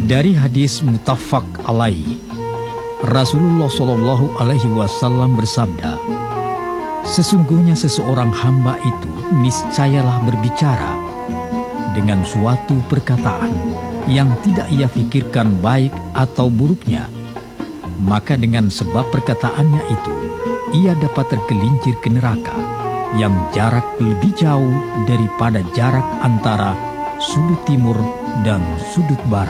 Dari hadis muttafaq alaih, Rasulullah Shallallahu Alaihi Wasallam bersabda, sesungguhnya seseorang hamba itu niscayalah berbicara dengan suatu perkataan yang tidak ia pikirkan baik atau buruknya, maka dengan sebab perkataannya itu ia dapat tergelincir ke neraka yang jarak lebih jauh daripada jarak antara sudut timur dan sudut barat.